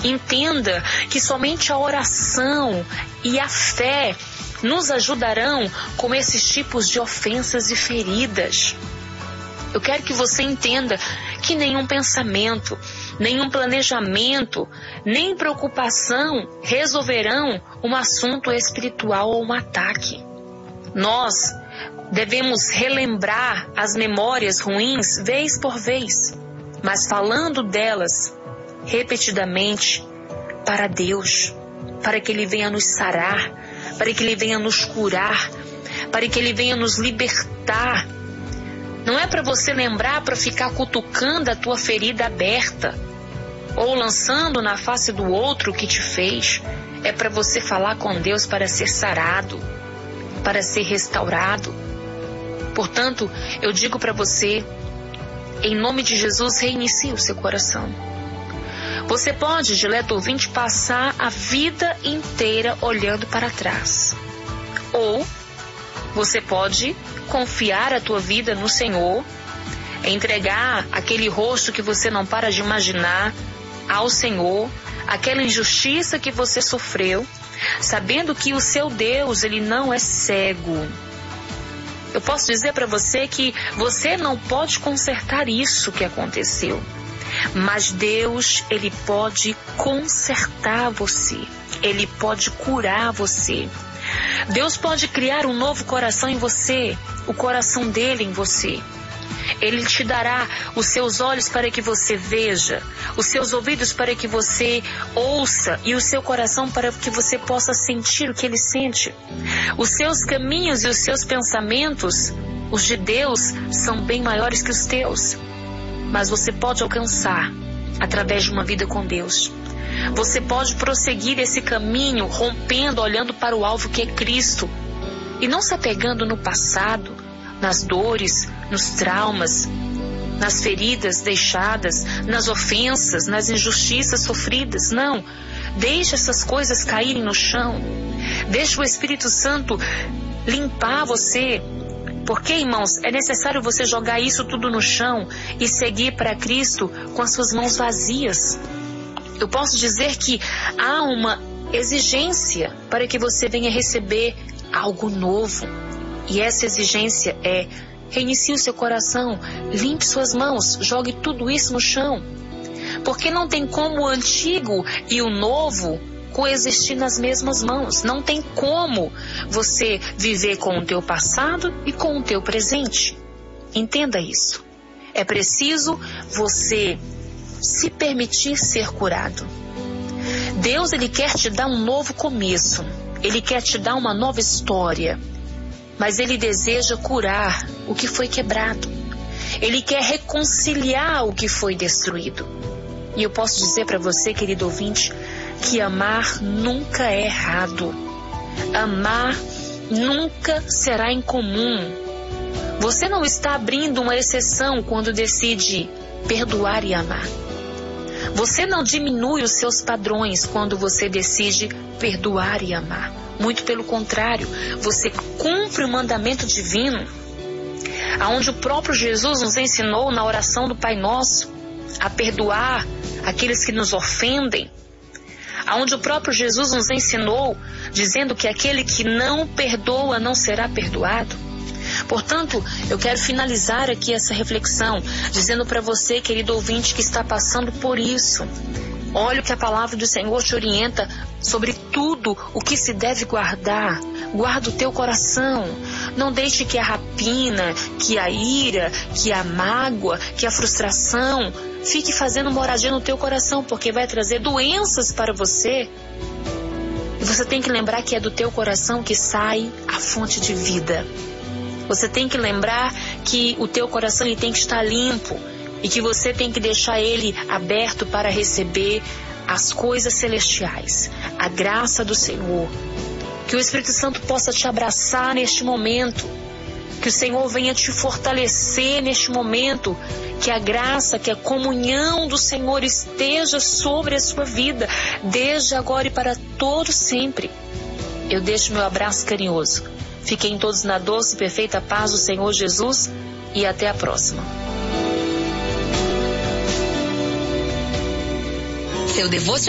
Entenda que somente a oração e a fé nos ajudarão com esses tipos de ofensas e feridas. Eu quero que você entenda que nenhum pensamento, nenhum planejamento, nem preocupação resolverão um assunto espiritual ou um ataque. Nós devemos relembrar as memórias ruins vez por vez, mas falando delas repetidamente para Deus, para que Ele venha nos sarar, para que Ele venha nos curar, para que Ele venha nos libertar. Não é para você lembrar para ficar cutucando a tua ferida aberta ou lançando na face do outro o que te fez. É para você falar com Deus para ser sarado, para ser restaurado. Portanto, eu digo para você, em nome de Jesus, reinicie o seu coração. Você pode, dileto ouvinte, passar a vida inteira olhando para trás. Ou você pode confiar a tua vida no Senhor, entregar aquele rosto que você não para de imaginar ao Senhor, aquela injustiça que você sofreu, sabendo que o seu Deus, Ele não é cego. Eu posso dizer para você que você não pode consertar isso que aconteceu. Mas Deus, Ele pode consertar você. Ele pode curar você. Deus pode criar um novo coração em você, o coração dele em você. Ele te dará os seus olhos para que você veja, os seus ouvidos para que você ouça e o seu coração para que você possa sentir o que ele sente. Os seus caminhos e os seus pensamentos, os de Deus, são bem maiores que os teus. Mas você pode alcançar através de uma vida com Deus. Você pode prosseguir esse caminho rompendo, olhando para o alvo que é Cristo e não se apegando no passado, nas dores, nos traumas, nas feridas deixadas, nas ofensas, nas injustiças sofridas. Não, deixe essas coisas caírem no chão. Deixe o Espírito Santo limpar você. Porque, irmãos, é necessário você jogar isso tudo no chão e seguir para Cristo com as suas mãos vazias. Eu posso dizer que há uma exigência para que você venha receber algo novo. E essa exigência é: reinicie o seu coração, limpe suas mãos, jogue tudo isso no chão. Porque não tem como o antigo e o novo coexistir nas mesmas mãos. Não tem como você viver com o teu passado e com o teu presente. Entenda isso. É preciso você se permitir ser curado. Deus, Ele quer te dar um novo começo. Ele quer te dar uma nova história. Mas Ele deseja curar o que foi quebrado. Ele quer reconciliar o que foi destruído. E eu posso dizer para você, querido ouvinte, que amar nunca é errado. Amar nunca será incomum. Você não está abrindo uma exceção quando decide perdoar e amar. Você não diminui os seus padrões quando você decide perdoar e amar. Muito pelo contrário, você cumpre o mandamento divino, aonde o próprio Jesus nos ensinou na oração do Pai Nosso a perdoar aqueles que nos ofendem, aonde o próprio Jesus nos ensinou dizendo que aquele que não perdoa não será perdoado. Portanto, eu quero finalizar aqui essa reflexão dizendo para você, querido ouvinte, que está passando por isso. Olha o que a palavra do Senhor te orienta sobre tudo o que se deve guardar. Guarda o teu coração. Não deixe que a rapina, que a ira, que a mágoa, que a frustração fique fazendo moradia no teu coração, porque vai trazer doenças para você. E você tem que lembrar que é do teu coração que sai a fonte de vida. Você tem que lembrar que o teu coração ele tem que estar limpo e que você tem que deixar ele aberto para receber as coisas celestiais, a graça do Senhor. Que o Espírito Santo possa te abraçar neste momento, que o Senhor venha te fortalecer neste momento, que a graça, que a comunhão do Senhor esteja sobre a sua vida, desde agora e para todo sempre. Eu deixo meu abraço carinhoso. Fiquem todos na doce e perfeita paz do Senhor Jesus e até a próxima. Seu devocional